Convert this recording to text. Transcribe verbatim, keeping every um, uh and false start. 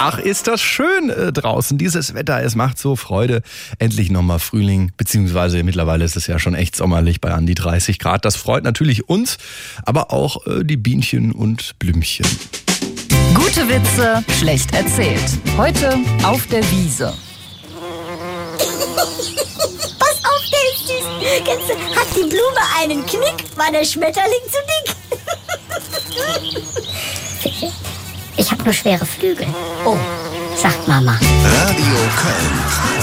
Ach, ist das schön äh, draußen, dieses Wetter. Es macht so Freude. Endlich nochmal Frühling, beziehungsweise mittlerweile ist es ja schon echt sommerlich bei an die dreißig Grad. Das freut natürlich uns, aber auch äh, die Bienchen und Blümchen. Gute Witze, schlecht erzählt. Heute auf der Wiese. Pass auf, der ist süß. Kennst du, hat die Blume einen Knick, war der Schmetterling zu dick. Ich habe nur schwere Flügel. Oh, sagt Mama. Radio Köln.